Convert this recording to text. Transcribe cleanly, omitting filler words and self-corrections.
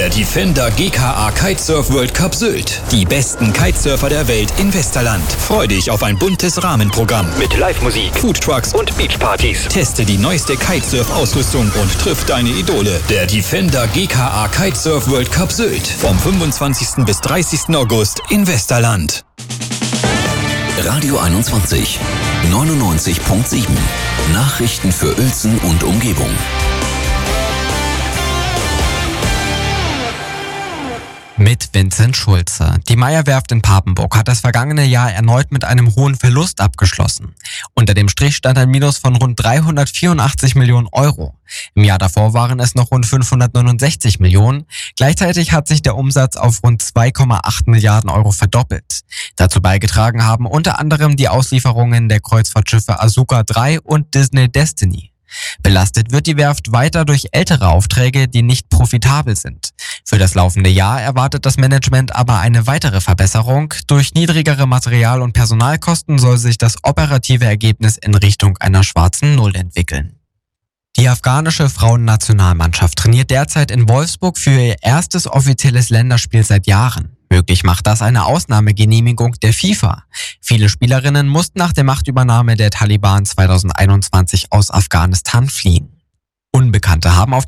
Der Defender GKA Kitesurf World Cup Sylt. Die besten Kitesurfer der Welt in Westerland. Freu dich auf ein buntes Rahmenprogramm mit Live-Musik, Foodtrucks und Beachpartys. Teste die neueste Kitesurf-Ausrüstung und triff deine Idole. Der Defender GKA Kitesurf World Cup Sylt. Vom 25. bis 30. August in Westerland. Radio 21 99.7. Nachrichten für Uelzen und Umgebung. Mit Vincent Schulze. Die Meyer-Werft in Papenburg hat das vergangene Jahr erneut mit einem hohen Verlust abgeschlossen. Unter dem Strich stand ein Minus von rund 384 Millionen Euro. Im Jahr davor waren es noch rund 569 Millionen. Gleichzeitig hat sich der Umsatz auf rund 2,8 Milliarden Euro verdoppelt. Dazu beigetragen haben unter anderem die Auslieferungen der Kreuzfahrtschiffe Asuka 3 und Disney Destiny. Belastet wird die Werft weiter durch ältere Aufträge, die nicht profitabel sind. Für das laufende Jahr erwartet das Management aber eine weitere Verbesserung. Durch niedrigere Material- und Personalkosten soll sich das operative Ergebnis in Richtung einer schwarzen Null entwickeln. Die afghanische Frauennationalmannschaft trainiert derzeit in Wolfsburg für ihr erstes offizielles Länderspiel seit Jahren. Möglich macht das eine Ausnahmegenehmigung der FIFA. Viele Spielerinnen mussten nach der Machtübernahme der Taliban 2021 aus Afghanistan fliehen. Unbekannte haben auf